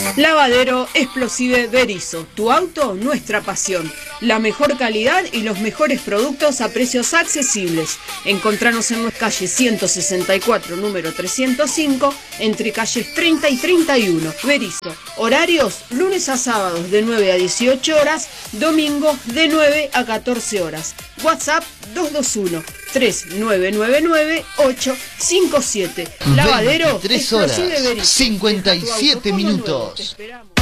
Lavadero Explosive Berizo, tu auto, nuestra pasión. La mejor calidad y los mejores productos a precios accesibles. Encontranos en nuestra calle 164, número 305, entre calles 30 y 31. Berizo, horarios lunes a sábados de 9 a 18 horas, domingos de 9 a 14 horas. WhatsApp 221-3999-857. Lavadero 3 horas, 57 minutos.